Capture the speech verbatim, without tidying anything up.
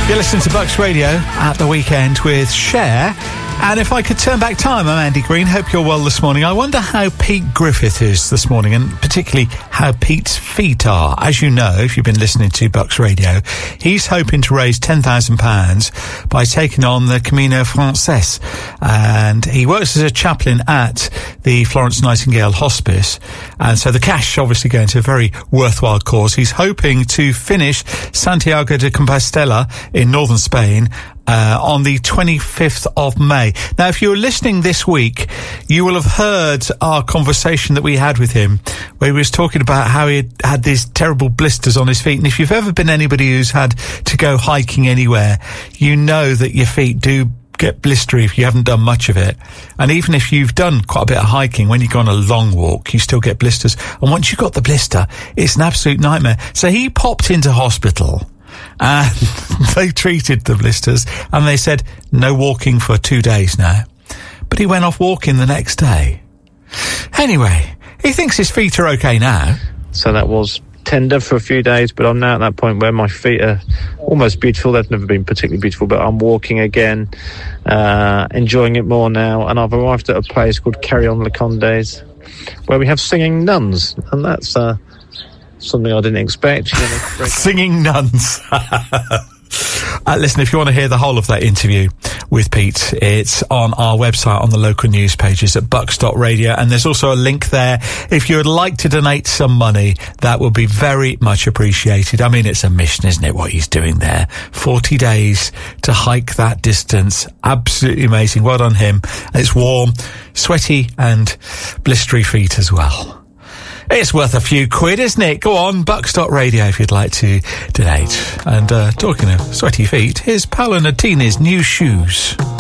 You're listening to Bucks Radio at the weekend with Cher. And if I could turn back time, I'm Andy Green. Hope you're well this morning. I wonder how Pete Griffith is this morning, and particularly how Pete's feet are. As you know, if you've been listening to Bucks Radio, he's hoping to raise ten thousand pounds by taking on the Camino Frances. And he works as a chaplain at the Florence Nightingale Hospice. And so the cash obviously going to a very worthwhile cause. He's hoping to finish Santiago de Compostela in northern Spain Uh, on the twenty-fifth of May. Now, if you were listening this week, you will have heard our conversation that we had with him, where he was talking about how he had, had these terrible blisters on his feet. And if you've ever been anybody who's had to go hiking anywhere, you know that your feet do get blistery if you haven't done much of it. And even if you've done quite a bit of hiking, when you go on a long walk, you still get blisters. And once you've got the blister, it's an absolute nightmare. So he popped into hospital, and they treated the blisters, and they said, no walking for two days now. But he went off walking the next day. Anyway, he thinks his feet are okay now. So that was tender for a few days, but I'm now at that point where my feet are almost beautiful. They've never been particularly beautiful, but I'm walking again, uh, enjoying it more now. And I've arrived at a place called Carrion-le-Condes, where we have singing nuns, and that's uh, something I didn't expect. Singing nuns. Uh, listen, if you want to hear the whole of that interview with Pete, it's on our website on the local news pages at bucks dot radio, and there's also a link there. If you would like to donate some money, that would be very much appreciated. I mean, it's a mission, isn't it, what he's doing there? forty days to hike that distance. Absolutely amazing. Well done him. It's warm, sweaty and blistery feet as well. It's worth a few quid, isn't it? Go on, bucks dot radio if you'd like to donate. And uh, talking of sweaty feet, here's Paolo Nutini's new shoes.